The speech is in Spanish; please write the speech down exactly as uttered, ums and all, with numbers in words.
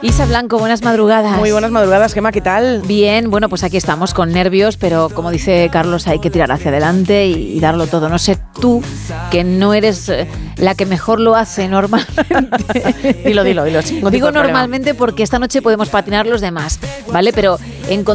Isa Blanco, buenas madrugadas. Muy buenas madrugadas, Gemma, ¿qué tal? Bien, bueno, pues aquí estamos con nervios, pero como dice Carlos, hay que tirar hacia adelante y, y darlo todo. No sé tú, que no eres eh, la que mejor lo hace normalmente. Dilo, dilo, dilo. Sin ningún tipo Digo de problema. normalmente porque esta noche podemos patinar los demás, ¿vale? Pero en